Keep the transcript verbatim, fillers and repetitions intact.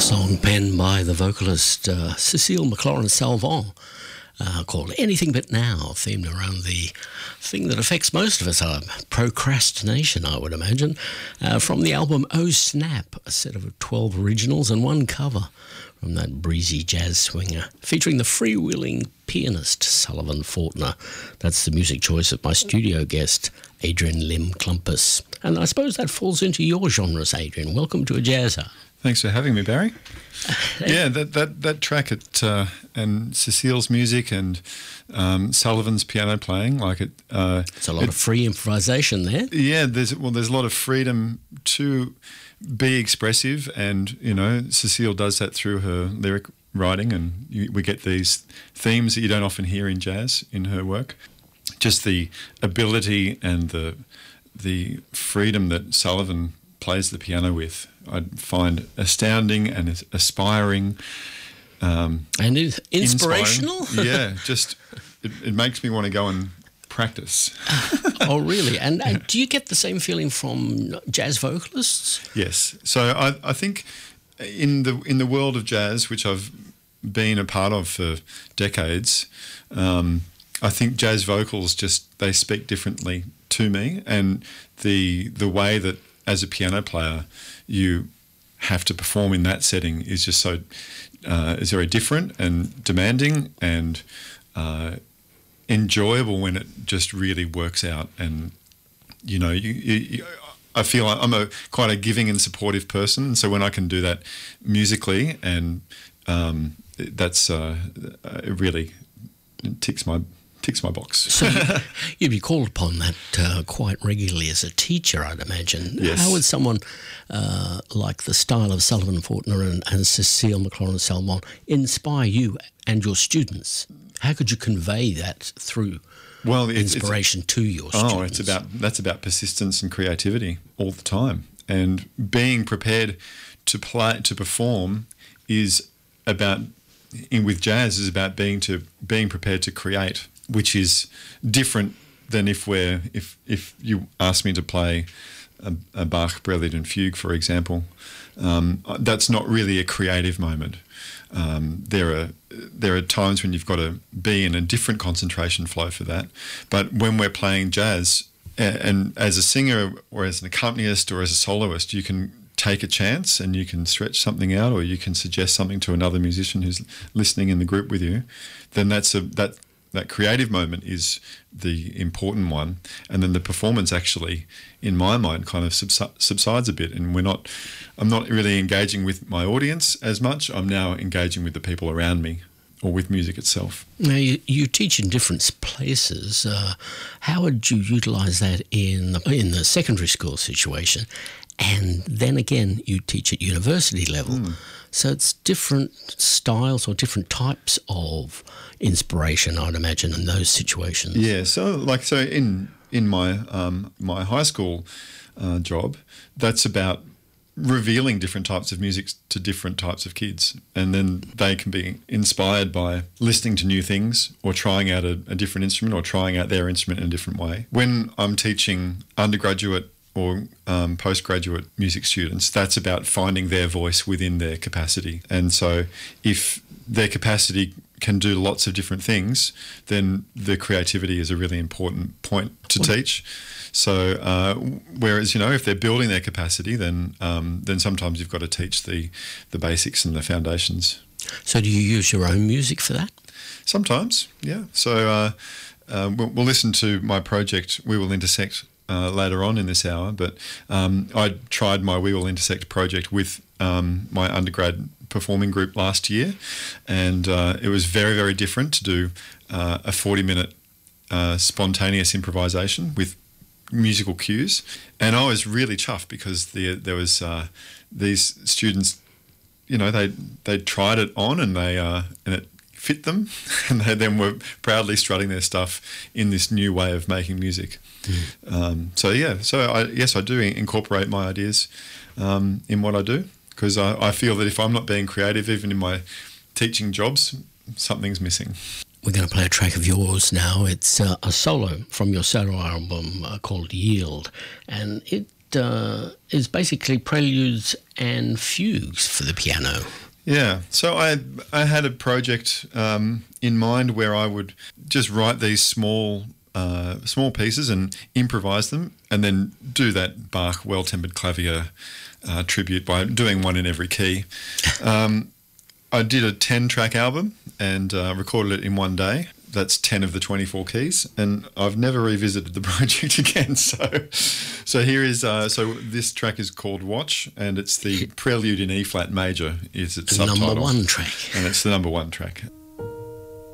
song penned by the vocalist uh, Cécile McLaurin-Salvant uh, called Anything But Now, themed around the thing that affects most of us, our procrastination, I would imagine, uh, from the album Oh Snap, a set of twelve originals and one cover from that breezy jazz swinger, featuring the freewheeling pianist Sullivan Fortner. That's the music choice of my studio guest, Adrian Lim Klumpus. And I suppose that falls into your genres, Adrian. Welcome to A Jazz Hour. Thanks for having me, Barry. Yeah, that that, that track at, uh, and Cécile's music and um, Sullivan's piano playing, like it. Uh, it's a lot it, of free improvisation there. Yeah, there's well, there's a lot of freedom to be expressive, and you know, Cécile does that through her lyric writing, and you, we get these themes that you don't often hear in jazz in her work. Just the ability and the the freedom that Sullivan plays the piano with, I find astounding and aspiring. Um, and inspirational? Inspiring. Yeah, just it, it makes me want to go and practice. Oh, really? And, and do you get the same feeling from jazz vocalists? Yes. So I, I think in the in the world of jazz, which I've been a part of for decades, um, I think jazz vocals just, they speak differently to me, and the the way that as a piano player you have to perform in that setting is just so uh, is very different and demanding and uh, enjoyable when it just really works out. And you know, you, you, I feel I'm a quite a giving and supportive person, so when I can do that musically, and um, that's uh, it really ticks my ticks my box. So you, you'd be called upon that uh, quite regularly as a teacher, I'd imagine. Yes. How would someone uh, like the style of Sullivan Fortner and, and Cécile McLaurin-Salvant inspire you and your students? How could you convey that through well, it's, inspiration it's, to your students? Oh, it's about that's about persistence and creativity all the time, and being prepared to play to perform is about in with jazz is about being to being prepared to create, which is different than if we're if if you ask me to play a, a Bach Prelude and Fugue, for example. Um, that's not really a creative moment. Um, there are there are times when you've got to be in a different concentration flow for that. But when we're playing jazz, and, and as a singer or as an accompanist or as a soloist, you can take a chance and you can stretch something out, or you can suggest something to another musician who's listening in the group with you. Then that's a that. That creative moment is the important one, and then the performance actually, in my mind, kind of subsides a bit, and we're not. I'm not really engaging with my audience as much. I'm now engaging with the people around me, or with music itself. Now you, you teach in different places. Uh, how would you utilise that in the, in the secondary school situation? And then again, you teach at university level. Mm. So it's different styles or different types of inspiration, I'd imagine, in those situations. Yeah, so like so in in my um, my high school uh, job, that's about revealing different types of music to different types of kids, and then they can be inspired by listening to new things or trying out a, a different instrument or trying out their instrument in a different way. When I'm teaching undergraduate or um, postgraduate music students, that's about finding their voice within their capacity. And so if their capacity can do lots of different things, then the creativity is a really important point to teach. So uh, whereas, you know, if they're building their capacity, then um, then sometimes you've got to teach the, the basics and the foundations. So do you use your own music for that? Sometimes, yeah. So uh, uh, we'll, we'll listen to my project, We Will Intersect, Uh, later on in this hour, but um, I tried my We Will Intersect project with um, my undergrad performing group last year, and uh, it was very, very different to do uh, a forty-minute uh, spontaneous improvisation with musical cues, and I was really chuffed because the, there was uh, these students, you know, they they tried it on and they uh, and it fit them, and they then were proudly strutting their stuff in this new way of making music. Mm. Um, so yeah, so I, yes, I do incorporate my ideas um, in what I do, because I, I feel that if I'm not being creative, even in my teaching jobs, something's missing. We're going to play a track of yours now. It's uh, a solo from your solo album uh, called Yield, and it uh, is basically preludes and fugues for the piano. Yeah, so I I had a project um, in mind where I would just write these small uh, small pieces and improvise them, and then do that Bach Well-Tempered Clavier uh, tribute by doing one in every key. Um, I did a ten-track album and uh, recorded it in one day. That's ten of the twenty-four keys, and I've never revisited the project again. So, so here is uh, so this track is called Watch, and it's the Prelude in E flat major. Is its The subtitle. number one track, and it's the number one track.